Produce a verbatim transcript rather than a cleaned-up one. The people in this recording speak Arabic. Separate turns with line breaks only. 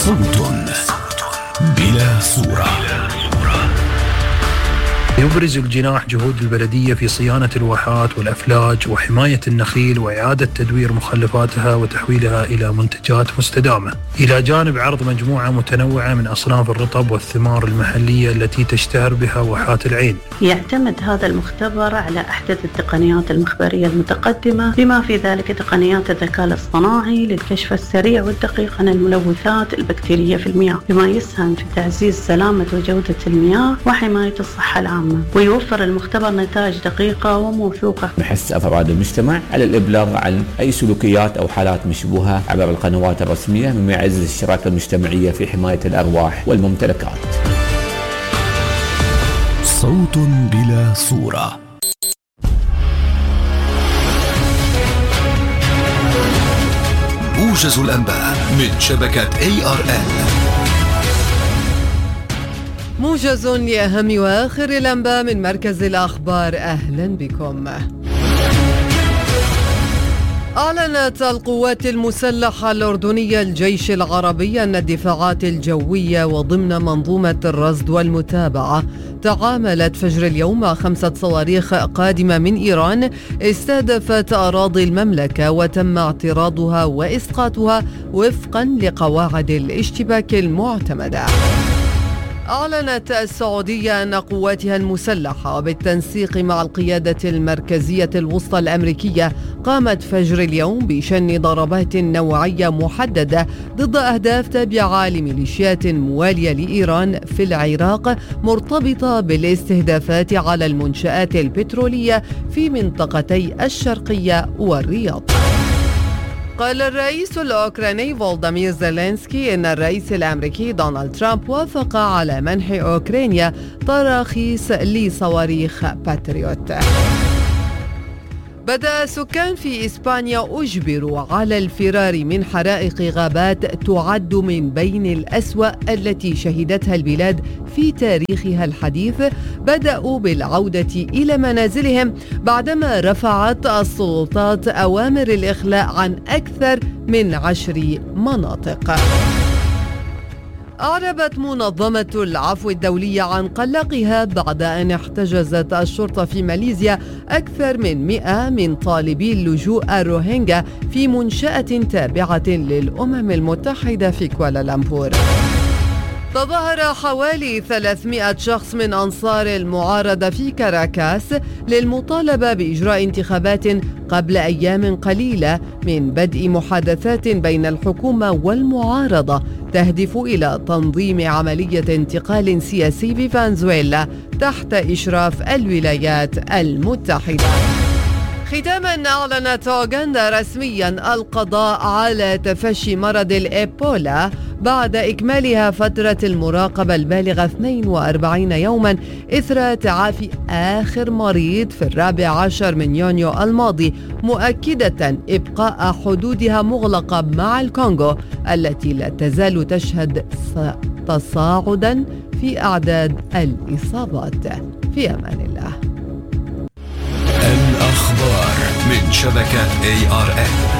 صوت بلا صورة.
يبرز الجناح جهود البلدية في صيانة الواحات والأفلاج وحماية النخيل وإعادة تدوير مخلفاتها وتحويلها إلى منتجات مستدامة، إلى جانب عرض مجموعة متنوعة من أصناف الرطب والثمار المحلية التي تشتهر بها واحات العين.
يعتمد هذا المختبر على أحدث التقنيات المخبرية المتقدمة، بما في ذلك تقنيات الذكاء الاصطناعي للكشف السريع والدقيق عن الملوثات البكتيرية في المياه، بما يسهم في تعزيز سلامة وجودة المياه وحماية الصحة العامة. ويوفر المختبر نتائج دقيقة وموثوقة.
نحث أفراد المجتمع على الإبلاغ عن أي سلوكيات أو حالات مشبوهة عبر القنوات الرسمية، مما يعزز الشراكة المجتمعية في حماية الأرواح والممتلكات.
صوت بلا صورة. موجز الأنباء من شبكة إيه آر إل.
موجز لأهم وآخر الأنباء من مركز الأخبار. أهلا بكم. أعلنت القوات المسلحة الأردنية الجيش العربي أن الدفاعات الجوية وضمن منظومة الرصد والمتابعة تعاملت فجر اليوم مع خمسة صواريخ قادمة من إيران استهدفت أراضي المملكة وتم اعتراضها وإسقاطها وفقا لقواعد الاشتباك المعتمدة. أعلنت السعودية أن قواتها المسلحة وبالتنسيق مع القيادة المركزية الوسطى الأمريكية قامت فجر اليوم بشن ضربات نوعية محددة ضد أهداف تابعة لميليشيات موالية لإيران في العراق، مرتبطة بالاستهدافات على المنشآت البترولية في منطقتي الشرقية والرياض. قال الرئيس الأوكراني فولوديمير زيلينسكي إن الرئيس الأمريكي دونالد ترامب وافق على منح أوكرانيا تراخيص لصواريخ باتريوت. بدأ سكان في إسبانيا أجبروا على الفرار من حرائق غابات تعد من بين الأسوأ التي شهدتها البلاد في تاريخها الحديث، بدأوا بالعودة إلى منازلهم بعدما رفعت السلطات أوامر الإخلاء عن أكثر من عشر مناطق. أعربت منظمة العفو الدولية عن قلقها بعد أن احتجزت الشرطة في ماليزيا أكثر من مئة من طالبي اللجوء الروهينجا في منشأة تابعة للأمم المتحدة في كوالالمبور. تظاهر حوالي ثلاثمئة شخص من أنصار المعارضة في كاراكاس للمطالبة بإجراء انتخابات قبل أيام قليلة من بدء محادثات بين الحكومة والمعارضة تهدف إلى تنظيم عملية انتقال سياسي في فنزويلا تحت إشراف الولايات المتحدة. ختاما، أعلنت أوغندا رسميا القضاء على تفشي مرض الإيبولا بعد إكمالها فترة المراقبة البالغة اثنين وأربعين يوما إثر تعافي آخر مريض في الرابع عشر من يونيو الماضي، مؤكدة إبقاء حدودها مغلقة مع الكونغو التي لا تزال تشهد تصاعدا في أعداد الإصابات. في أمان الله.
الأخبار من شبكة إيه آر إل.